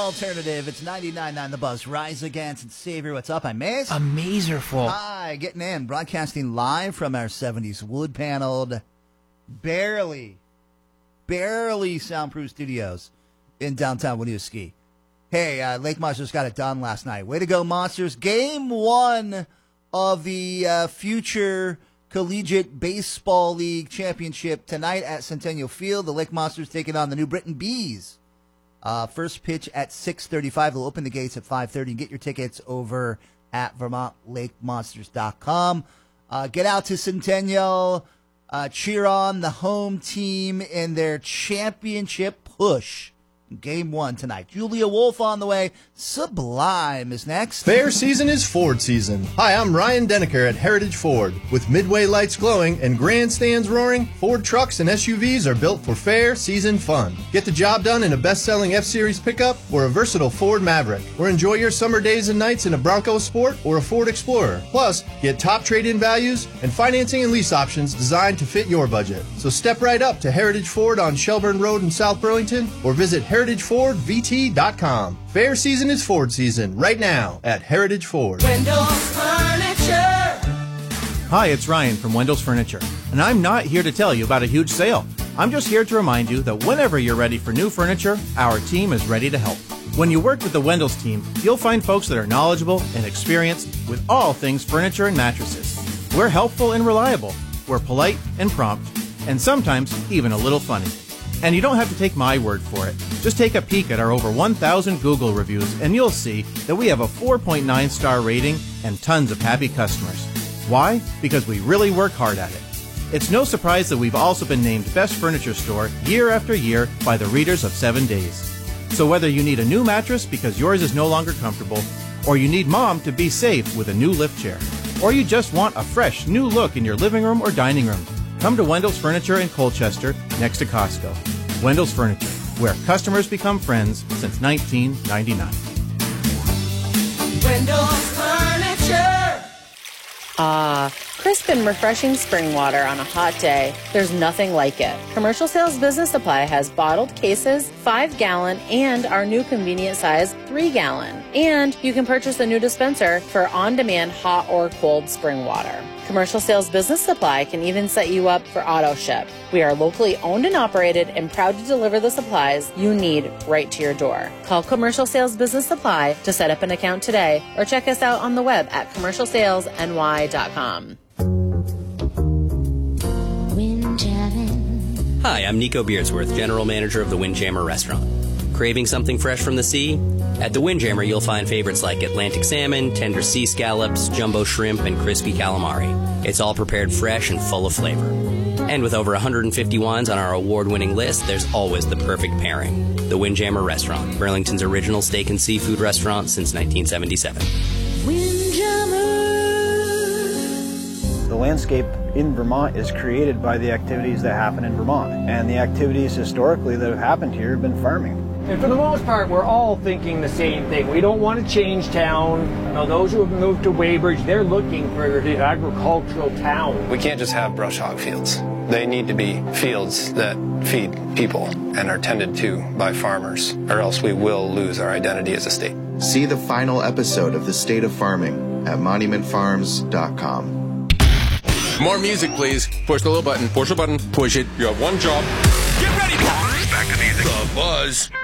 Alternative, it's 99.9 The Buzz. Rise Against and Savior. What's up? I'm Maze. Amazerful. Hi, getting in. Broadcasting live from our 70s wood-paneled, barely soundproof studios in downtown Winooski. Hey, Lake Monsters got it done last night. Way to go, Monsters. Game 1 of the future Collegiate Baseball League Championship tonight at Centennial Field. The Lake Monsters taking on the New Britain Bees. First pitch at 6:35. They'll open the gates at 5:30. Get your tickets over at VermontLakeMonsters.com. Get out to Centennial. Cheer on the home team in their championship push. Game 1 tonight. Julia Wolf on the way. Sublime is next. Fair season is Ford season. Hi, I'm Ryan Deneker at Heritage Ford. With midway lights glowing and grandstands roaring, Ford trucks and SUVs are built for fair season fun. Get the job done in a best-selling F-Series pickup or a versatile Ford Maverick. Or enjoy your summer days and nights in a Bronco Sport or a Ford Explorer. Plus, get top trade-in values and financing and lease options designed to fit your budget. So step right up to Heritage Ford on Shelburne Road in South Burlington or visit HeritageFordVT.com. Fair season is Ford season right now at Heritage Ford. Wendell's Furniture. Hi, it's Ryan from Wendell's Furniture, and I'm not here to tell you about a huge sale. I'm just here to remind you that whenever you're ready for new furniture, our team is ready to help. When you work with the Wendell's team, you'll find folks that are knowledgeable and experienced with all things furniture and mattresses. We're helpful and reliable. We're polite and prompt, and sometimes even a little funny. And you don't have to take my word for it. Just take a peek at our over 1,000 Google reviews and you'll see that we have a 4.9 star rating and tons of happy customers. Why? Because we really work hard at it. It's no surprise that we've also been named Best Furniture Store year after year by the readers of 7 Days. So whether you need a new mattress because yours is no longer comfortable, or you need mom to be safe with a new lift chair, or you just want a fresh new look in your living room or dining room, come to Wendell's Furniture in Colchester, next to Costco. Wendell's Furniture, where customers become friends since 1999. Wendell's Furniture. Crisp and refreshing spring water on a hot day. There's nothing like it. Commercial Sales Business Supply has bottled cases, 5-gallon, and our new convenient size, 3-gallon. And you can purchase a new dispenser for on-demand hot or cold spring water. Commercial Sales Business Supply can even set you up for auto ship. We are locally owned and operated and proud to deliver the supplies you need right to your door. Call Commercial Sales Business Supply to set up an account today or check us out on the web at commercialsalesny.com. Hi, I'm Nico Beardsworth, General Manager of the Windjammer Restaurant. Craving something fresh from the sea? At the Windjammer, you'll find favorites like Atlantic salmon, tender sea scallops, jumbo shrimp, and crispy calamari. It's all prepared fresh and full of flavor. And with over 150 wines on our award-winning list, there's always the perfect pairing. The Windjammer Restaurant, Burlington's original steak and seafood restaurant since 1977. Windjammer. The landscape in Vermont is created by the activities that happen in Vermont. And the activities historically that have happened here have been farming. And for the most part, we're all thinking the same thing. We don't want to change town. You know, those who have moved to Weybridge, they're looking for an agricultural town. We can't just have brush hog fields. They need to be fields that feed people and are tended to by farmers, or else we will lose our identity as a state. See the final episode of The State of Farming at monumentfarms.com. More music, please. Push the little button. Push the button. Push it. You have one job. Get ready. Back to music. The Buzz.